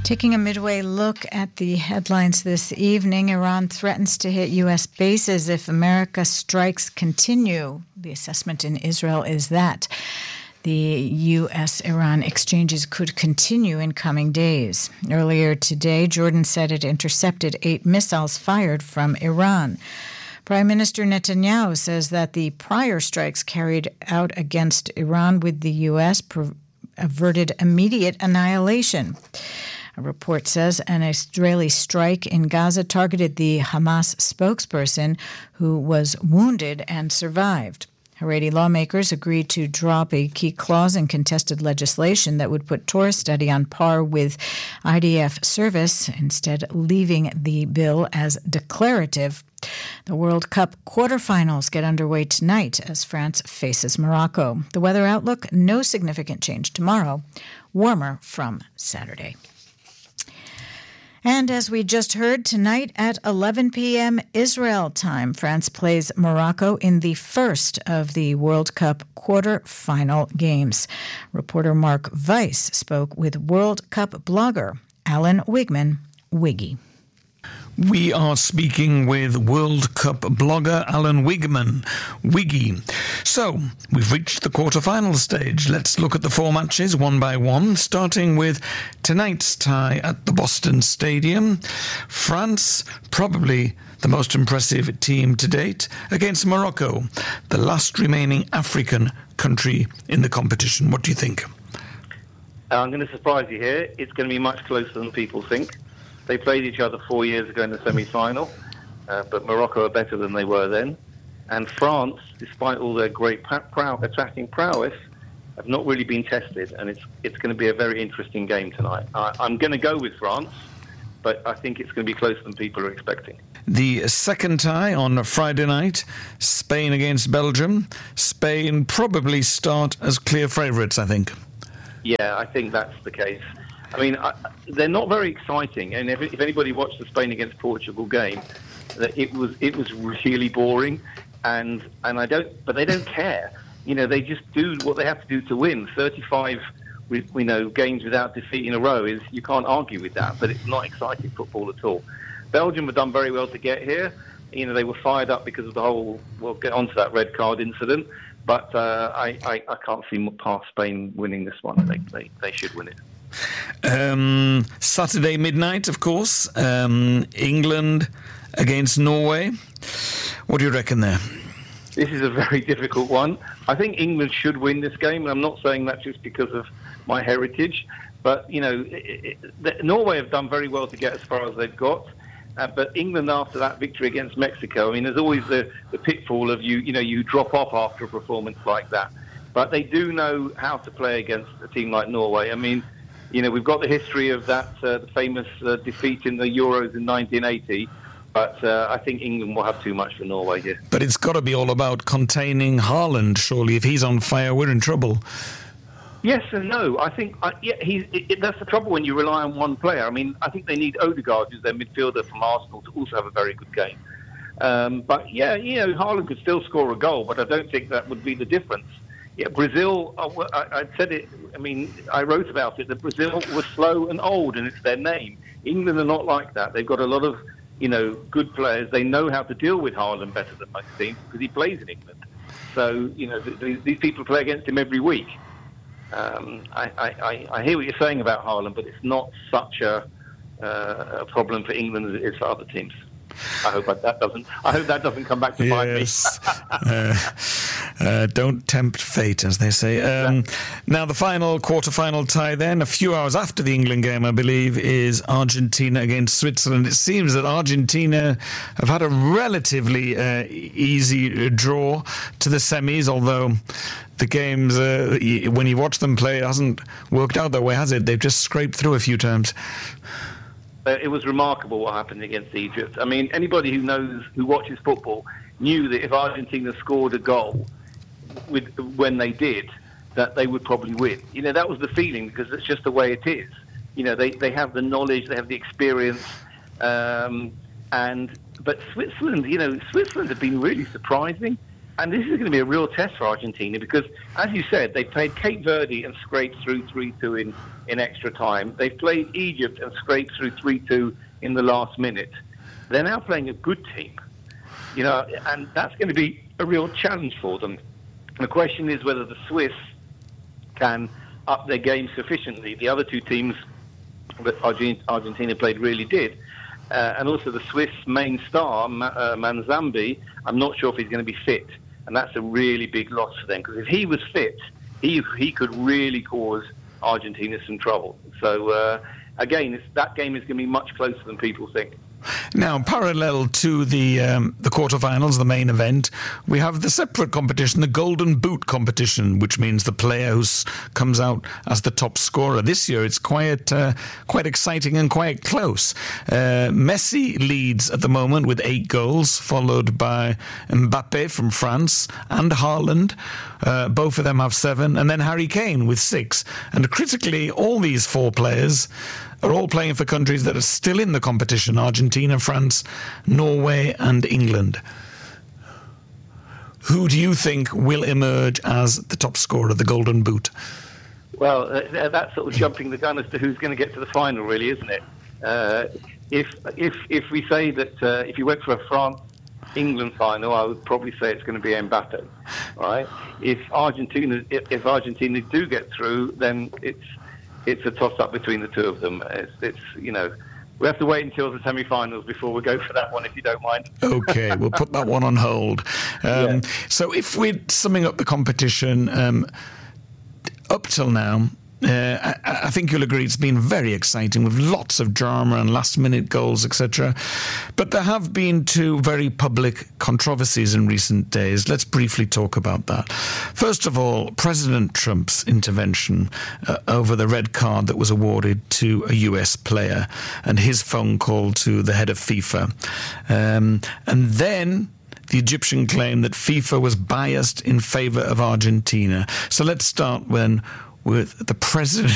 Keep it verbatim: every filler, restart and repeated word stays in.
Taking a midway look at the headlines this evening, Iran threatens to hit U S bases if America strikes continue. The assessment in Israel is that the U S Iran exchanges could continue in coming days. Earlier today, Jordan said it intercepted eight missiles fired from Iran. Prime Minister Netanyahu says that the prior strikes carried out against Iran with the U S pre- averted immediate annihilation. A report says an Israeli strike in Gaza targeted the Hamas spokesperson, who was wounded and survived. Haredi lawmakers agreed to drop a key clause in contested legislation that would put Torah study on par with I D F service, instead leaving the bill as declarative. The World Cup quarterfinals get underway tonight as France faces Morocco. The weather outlook, no significant change tomorrow, warmer from Saturday. And as we just heard, tonight at eleven p.m. Israel time, France plays Morocco in the first of the World Cup quarter-final games. Reporter Mark Weiss spoke with World Cup blogger Alan Wigman, Wiggy. We are speaking with World Cup blogger Alan Wigman, Wiggy. So, we've reached the quarter-final stage. Let's look at the four matches one by one, starting with tonight's tie at the Boston Stadium. France, probably the most impressive team to date, against Morocco, the last remaining African country in the competition. What do you think? I'm going to surprise you here. It's going to be much closer than people think. They played each other four years ago in the semi-final, uh, but Morocco are better than they were then. And France, despite all their great prow- attacking prowess, have not really been tested, and it's it's going to be a very interesting game tonight. I, I'm going to go with France, but I think it's going to be closer than people are expecting. The second tie on Friday night, Spain against Belgium. Spain probably start as clear favourites, I think. Yeah, I think that's the case. I mean, I, they're not very exciting, and if, if anybody watched the Spain against Portugal game, that it was it was really boring, and and I don't, but they don't care. You know, they just do what they have to do to win. thirty-five, you know, games without defeat in a row is, you can't argue with that, but it's not exciting football at all. Belgium have done very well to get here. You know, they were fired up because of the whole. We'll get onto that red card incident, but uh, I, I I can't see past Spain winning this one. They they they should win it. Um, Saturday midnight, of course, um, England against Norway. What do you reckon there? This is a very difficult one. I think England should win this game, and I'm not saying that just because of my heritage, but, you know, it, it, Norway have done very well to get as far as they've got, uh, but England, after that victory against Mexico, I mean, there's always the, the pitfall of you, you know, you drop off after a performance like that. But they do know how to play against a team like Norway. I mean, you know, we've got the history of that uh, the famous uh, defeat in the Euros in nineteen eighty, but uh, I think England will have too much for Norway here. But it's got to be all about containing Haaland, surely. If he's on fire, we're in trouble. Yes and no. I think uh, yeah, he's, it, it, that's the trouble when you rely on one player. I mean, I think they need Odegaard, who's their midfielder from Arsenal, to also have a very good game. Um, but, yeah, you know, Haaland could still score a goal, but I don't think that would be the difference. Yeah, Brazil, I, I said it, I mean, I wrote about it, that Brazil was slow and old, and it's their name. England are not like that. They've got a lot of, you know, good players. They know how to deal with Haaland better than most teams because he plays in England. So, you know, th- th- these people play against him every week. Um, I, I, I hear what you're saying about Haaland, but it's not such a, uh, a problem for England as it is for other teams. I hope that doesn't. I hope that doesn't come back to bite yes. me. uh, uh, don't tempt fate, as they say. Um, yeah. Now, the final quarter-final tie, then, a few hours after the England game, I believe, is Argentina against Switzerland. It seems that Argentina have had a relatively uh, easy draw to the semis, although the games, uh, when you watch them play, it hasn't worked out that way, has it? They've just scraped through a few times. Uh, it was remarkable what happened against Egypt. I mean, anybody who knows, who watches football, knew that if Argentina scored a goal with, when they did, that they would probably win. You know, that was the feeling, because it's just the way it is. You know, they, they have the knowledge, they have the experience, um, and but Switzerland, you know, Switzerland have been really surprising. and this is going to be a real test for Argentina because, as you said, they played Cape Verde and scraped through three two in, in extra time. They've played Egypt and scraped through three two in the last minute. They're now playing a good team, you know, and that's going to be a real challenge for them. And the question is whether the Swiss can up their game sufficiently. The other two teams that Argentina played really did. Uh, and also the Swiss main star, Ma- uh, Manzambi, I'm not sure if he's going to be fit. And that's a really big loss for them. Because if he was fit, he he could really cause Argentina some trouble. So, uh, again, it's, that game is going to be much closer than people think. Now, parallel to the um, the quarterfinals, the main event, we have the separate competition, the Golden Boot competition, which means the player who comes out as the top scorer. This year, it's quite uh, quite exciting and quite close. Uh, Messi leads at the moment with eight goals, followed by Mbappe from France and Haaland. Uh, both of them have seven, and then Harry Kane with six. And critically, all these four players are all playing for countries that are still in the competition: Argentina, France, Norway and England. Who do you think will emerge as the top scorer of the Golden Boot? Well, uh, that's sort of jumping the gun as to who's going to get to the final, really, isn't it? Uh, if if if we say that uh, if you went for a France-England final, I would probably say it's going to be Mbappe. All right. If Argentina if, if Argentina do get through, then it's It's a toss-up between the two of them. It's, it's, you know, we have to wait until the semi-finals before we go for that one, if you don't mind. Okay, we'll put that one on hold. Um, yeah. So if we're summing up the competition, um, up till now, uh, I, I think you'll agree it's been very exciting with lots of drama and last-minute goals, et cetera. But there have been two very public controversies in recent days. Let's briefly talk about that. First of all, President Trump's intervention uh, over the red card that was awarded to a U S player and his phone call to the head of FIFA. Um, and then the Egyptian claim that FIFA was biased in favour of Argentina. So let's start when with the president